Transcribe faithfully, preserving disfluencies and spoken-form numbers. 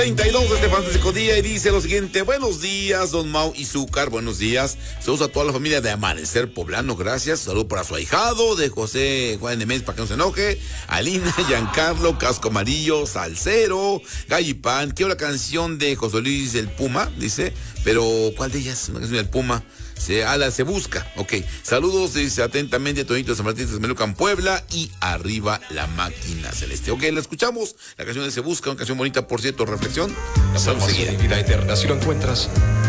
treinta y dos de este fantástico día y dice lo siguiente: buenos días, don Mau y Zúcar, buenos días. Saludos a toda la familia de Amanecer Poblano, gracias. Saludos para su ahijado de José Juan de Mes, para que no se enoje. Alina, Giancarlo, Casco Amarillo, Salcero, Gallipán. Quiero la canción de José Luis del Puma, dice, pero ¿cuál de ellas? Una canción del Puma. Se, ala, se busca, ok. Saludos, dice atentamente, Tonito de San Martín de Melucan, Puebla, y arriba la máquina celeste. Ok, la escuchamos, la canción de Se Busca, una canción bonita, por cierto, reflexión. La Somos podemos seguir. vida eterna, si lo encuentras,